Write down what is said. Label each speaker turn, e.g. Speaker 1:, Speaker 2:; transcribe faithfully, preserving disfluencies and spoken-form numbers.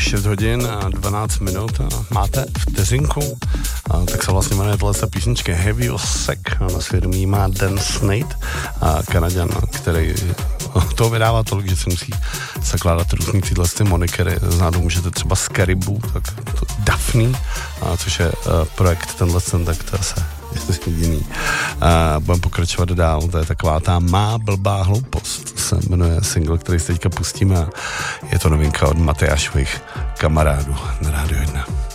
Speaker 1: šest hodin a dvanáct minut a máte vteřinku. A tak se vlastně jmenuje tato písnička Have You Sec. Na svědomí má Dan Snate, a Kanaďan, který toho vydává tolik, že si musí zakládat různý tyhle ty monikery. Znát můžete třeba z Caribou, tak to Daphne, a což je uh, projekt tenhle ten, tak to je asi jediný. Uh, budeme pokračovat dál, to je taková ta Má blbá hloupost, se jmenuje single, který si teďka pustíme, a je to novinka od Matyášových kamarádů na Rádiu jedna.